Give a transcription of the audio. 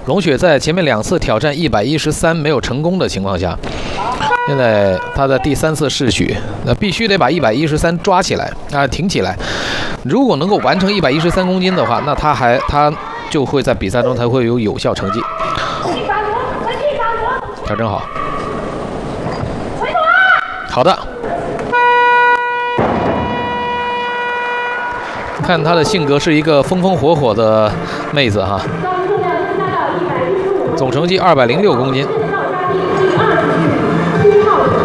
龙雪在前面2次挑战113没有成功的情况下，现在他的第3次试许，那必须得把113抓起来啊，挺起来。如果能够完成113公斤的话，那他就会在比赛中才会有效成绩。调整好，好的。看她的性格是一个风风火火的妹子哈。总成绩206公斤。